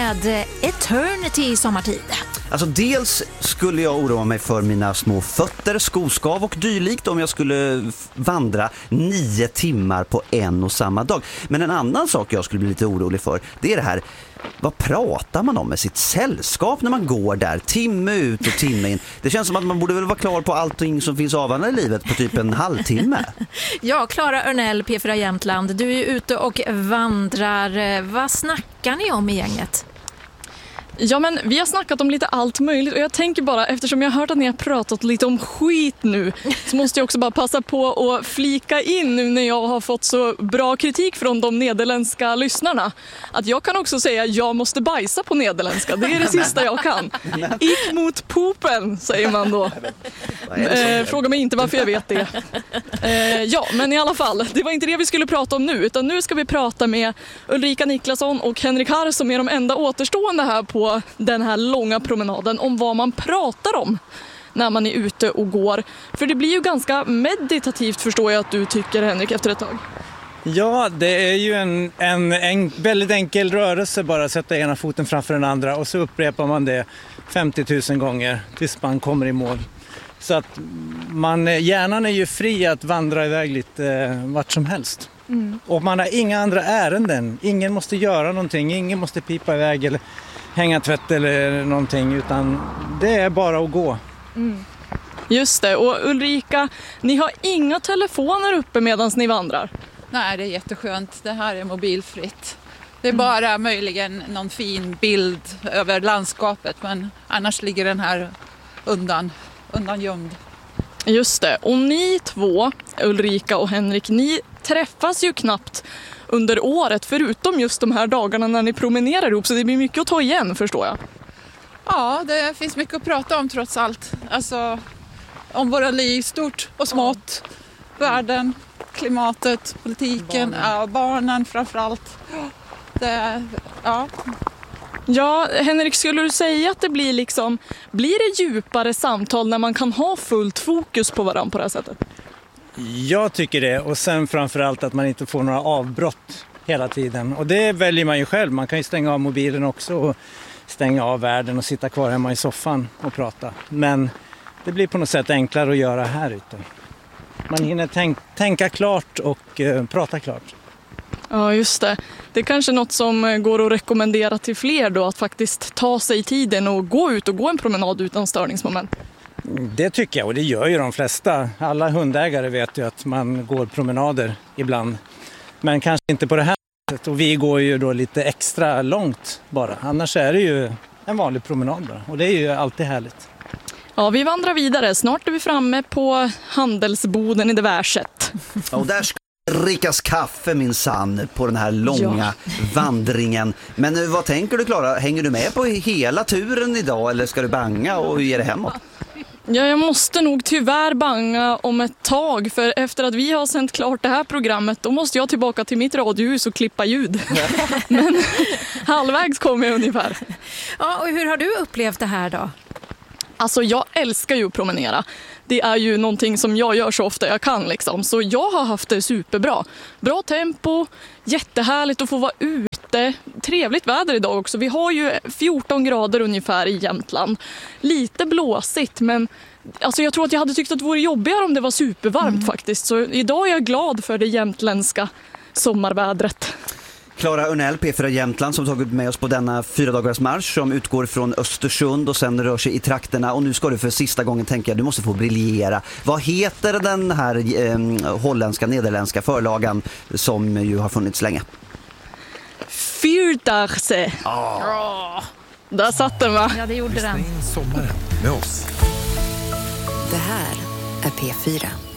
med Eternity sommartid. Alltså dels skulle jag oroa mig för mina små fötter, skoskav och dylikt om jag skulle vandra 9 timmar på en och samma dag. Men en annan sak jag skulle bli lite orolig för, det är det här, vad pratar man om med sitt sällskap när man går där timme ut och timme in? Det känns som att man borde väl vara klar på allting som finns avhandlat i livet på typ en halvtimme. Ja, Clara Örnell, P4 Jämtland, du är ju ute och vandrar. Vad snackar ni om i gänget? Ja, men vi har snackat om lite allt möjligt och jag tänker bara, eftersom jag har hört att ni har pratat lite om skit nu, så måste jag också bara passa på att flika in nu när jag har fått så bra kritik från de nederländska lyssnarna, att jag kan också säga jag måste bajsa på nederländska. Det är det sista jag kan. Ik mot popen, säger man då. Fråga mig inte varför jag vet det. Ja, men i alla fall, det var inte det vi skulle prata om nu, utan nu ska vi prata med Ulrika Niklasson och Henrik Harr som är de enda återstående här på den här långa promenaden, om vad man pratar om när man är ute och går. För det blir ju ganska meditativt, förstår jag att du tycker, Henrik, efter ett tag. Ja, det är ju en väldigt enkel rörelse, bara sätta ena foten framför den andra och så upprepar man det 50 000 gånger tills man kommer i mål. Så att hjärnan är ju fri att vandra iväg lite vart som helst. Mm. Och man har inga andra ärenden. Ingen måste göra någonting, ingen måste pipa iväg eller hänga tvätt eller någonting, utan det är bara att gå. Mm. Just det, och Ulrika, ni har inga telefoner uppe medan ni vandrar? Nej, det är jätteskönt. Det här är mobilfritt. Det är bara möjligen någon fin bild över landskapet, men annars ligger den här undangömd. Just det, och ni två, Ulrika och Henrik, ni träffas ju knappt under året, förutom just de här dagarna när ni promenerar ihop, så det blir mycket att ta igen, förstår jag. Ja, det finns mycket att prata om trots allt. Alltså om våra liv, stort och smått, världen, klimatet, politiken, barnen framförallt. Ja, Henrik, skulle du säga att det blir det djupare samtal när man kan ha fullt fokus på varandra på det här sättet? Jag tycker det, och sen framförallt att man inte får några avbrott hela tiden. Och det väljer man ju själv. Man kan ju stänga av mobilen också och stänga av världen och sitta kvar hemma i soffan och prata. Men det blir på något sätt enklare att göra här ute. Man hinner tänka klart och prata klart. Ja, just det. Det är kanske något som går att rekommendera till fler då, att faktiskt ta sig tiden och gå ut och gå en promenad utan störningsmoment. Det tycker jag, och det gör ju de flesta. Alla hundägare vet ju att man går promenader ibland. Men kanske inte på det här sättet. Och vi går ju då lite extra långt bara. Annars är det ju en vanlig promenad bara. Och det är ju alltid härligt. Ja, vi vandrar vidare. Snart är vi framme på handelsboden i Diverset. Och där ska drickas kaffe, min sann, på den här långa vandringen. Men vad tänker du, Clara? Hänger du med på hela turen idag eller ska du banga och ge det hemåt? Ja, jag måste nog tyvärr banga om ett tag, för efter att vi har sänt klart det här programmet då måste jag tillbaka till mitt radiohus och klippa ljud. Men halvvägs kommer jag ungefär. Ja, och hur har du upplevt det här då? Alltså jag älskar ju att promenera. Det är ju någonting som jag gör så ofta jag kan liksom. Så jag har haft det superbra. Bra tempo, jättehärligt att få vara ute. Trevligt väder idag också. Vi har ju 14 grader ungefär i Jämtland. Lite blåsigt, men alltså jag tror att jag hade tyckt att det vore jobbigare om det var supervarmt faktiskt. Så idag är jag glad för det jämtländska sommarvädret. Clara Örnell, P4 Jämtland, som tagit med oss på denna 4-dagars marsch som utgår från Östersund och sen rör sig i trakterna. Och nu ska du för sista gången tänka, du måste få briljera. Vad heter den här nederländska förlagan som ju har funnits länge? Vierdaagse. Där satt den, va? Ja, det gjorde den. Sommaren med oss. Det här är P4.